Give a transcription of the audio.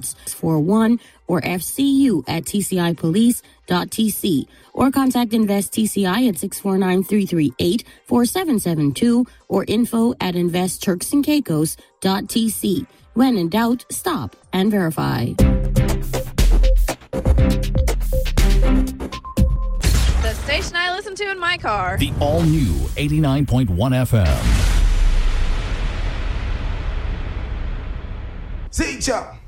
reports 41 or fcu@tcipolice.tc or contact Invest TCI at 649-338-4772 or info@investturksandcaicos.tc. When in doubt, stop and verify. The station I listen to in my car. The all-new 89.1 FM. Teacher.